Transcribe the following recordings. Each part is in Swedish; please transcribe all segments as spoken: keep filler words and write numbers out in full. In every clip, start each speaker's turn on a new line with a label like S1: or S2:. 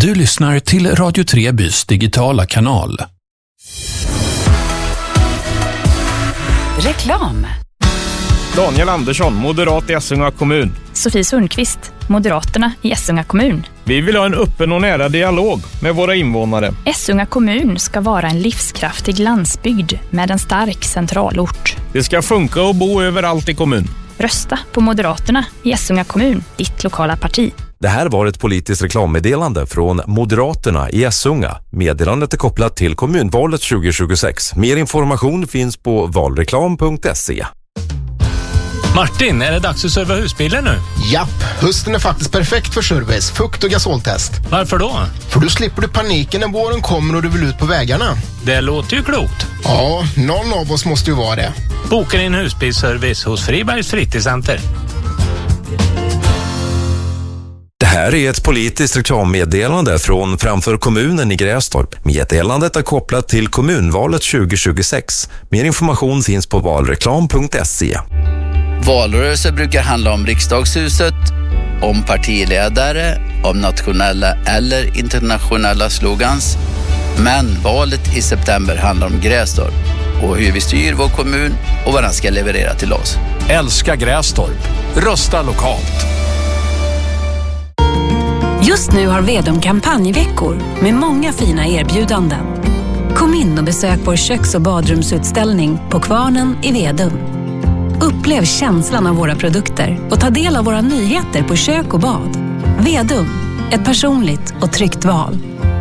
S1: Du lyssnar till Radio Trebys digitala kanal.
S2: Reklam.
S3: Daniel Andersson, moderat i Essunga kommun.
S4: Sofie Sundqvist, Moderaterna i Essunga kommun.
S3: Vi vill ha en öppen och nära dialog med våra invånare.
S4: Essunga kommun ska vara en livskraftig landsbygd med en stark centralort.
S3: Det ska funka och bo överallt i kommun.
S4: Rösta på Moderaterna i Essunga kommun, ditt lokala parti.
S5: Det här var ett politiskt reklammeddelande från Moderaterna i Essunga. Meddelandet är kopplat till kommunvalet tjugo tjugosex. Mer information finns på valreklam punkt se.
S6: Martin, är det dags att serva husbilen nu?
S7: Japp, hösten är faktiskt perfekt för service, fukt- och gasoltest.
S6: Varför då?
S7: För då slipper du paniken när våren kommer och du vill ut på vägarna.
S6: Det låter ju klokt.
S7: Ja, någon av oss måste ju vara det.
S6: Boka din husbilsservice hos Fribergs fritidscenter.
S5: Det här är ett politiskt reklammeddelande från Framför kommunen i Grästorp. Meddelandet är kopplat till kommunvalet tjugo tjugosex. Mer information finns på valreklam punkt se.
S8: Valrörelse brukar handla om riksdagshuset, om partiledare, om nationella eller internationella slogans. Men valet i september handlar om Grästorp och hur vi styr vår kommun och vad den ska leverera till oss.
S1: Älska Grästorp. Rösta lokalt.
S2: Just nu har Vedum kampanjveckor med många fina erbjudanden. Kom in och besök vår köks- och badrumsutställning på Kvarnen i Vedum. Upplev känslan av våra produkter och ta del av våra nyheter på kök och bad. Vedum, ett personligt och tryggt val.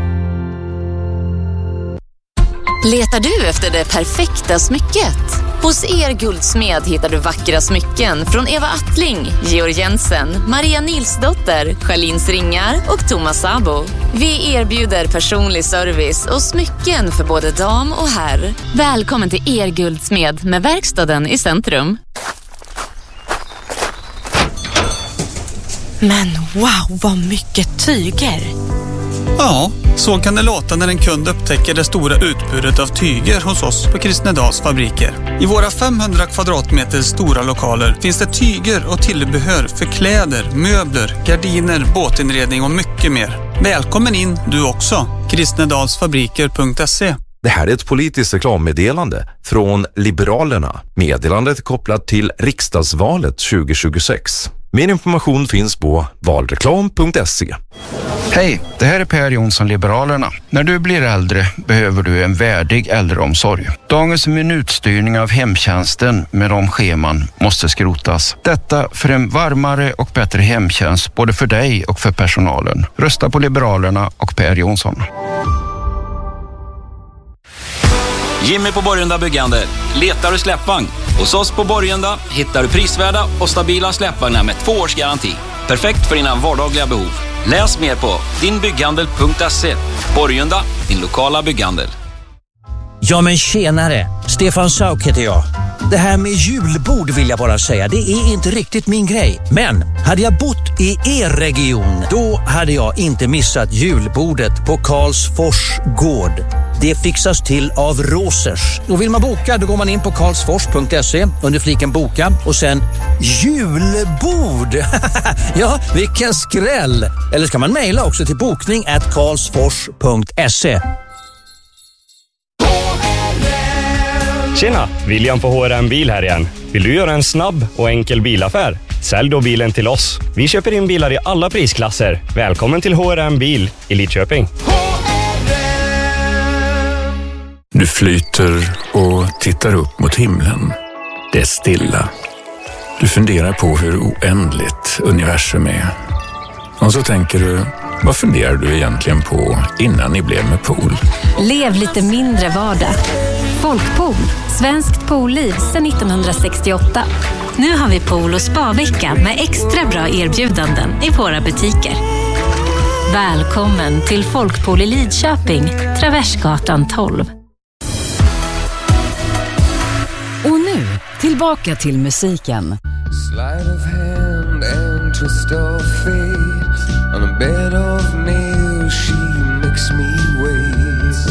S9: Letar du efter det perfekta smycket? Hos Er Guldsmed hittar du vackra smycken från Eva Attling, Georg Jensen, Maria Nilsdotter, Charlins Ringar och Thomas Sabo. Vi erbjuder personlig service och smycken för både dam och herr. Välkommen till Er Guldsmed med verkstaden i centrum.
S10: Men wow, vad mycket tyger!
S11: Ja, så kan det låta när en kund upptäcker det stora utbudet av tyger hos oss på Kristnedals fabriker. I våra femhundra kvadratmeter stora lokaler finns det tyger och tillbehör för kläder, möbler, gardiner, båtinredning och mycket mer. Välkommen in du också, kristnedalsfabriker punkt se.
S5: Det här är ett politiskt reklammeddelande från Liberalerna. Meddelandet är kopplat till riksdagsvalet tjugo tjugosex. Mer information finns på valreklam punkt se.
S12: Hej, det här är Per Jonsson, Liberalerna. När du blir äldre behöver du en värdig äldreomsorg. Dagens minutstyrning av hemtjänsten med de scheman måste skrotas. Detta för en varmare och bättre hemtjänst både för dig och för personalen. Rösta på Liberalerna och Per Jonsson.
S13: Jimmy på Borgunda Byggande. Letar du släppvagn? Hos oss på Borgunda hittar du prisvärda och stabila släppvagnar med två års garanti. Perfekt för dina vardagliga behov. Läs mer på dinbygghandel punkt se. Borgunda, din lokala bygghandel.
S14: Ja men tjenare, Stefan Sauk heter jag. Det här med julbord vill jag bara säga, det är inte riktigt min grej. Men hade jag bott i er region, då hade jag inte missat julbordet på Karlsfors gård. Det fixas till av Rosers. Och vill man boka, då går man in på karlsfors punkt se under fliken boka och sen julbord. Ja, vilken skräll. Eller ska man mejla också till bokning at karlsfors punkt se.
S15: Tjena, William på H R M Bil här igen. Vill du göra en snabb och enkel bilaffär? Sälj då bilen till oss. Vi köper in bilar i alla prisklasser. Välkommen till H R M Bil i Lidköping.
S1: Du flyter och tittar upp mot himlen. Det är stilla. Du funderar på hur oändligt universum är. Och så tänker du, vad funderar du egentligen på innan ni blev med pool?
S2: Lev lite mindre vardag. Folkpool, svenskt poolliv sedan nittonhundrasextioåtta. Nu har vi pool- och spa-vecka med extra bra erbjudanden i våra butiker. Välkommen till Folkpool i Lidköping, Traversgatan tolv.
S16: Och nu, tillbaka till musiken.
S17: Sleight of hand and twist of fate. On a bed of nails she makes me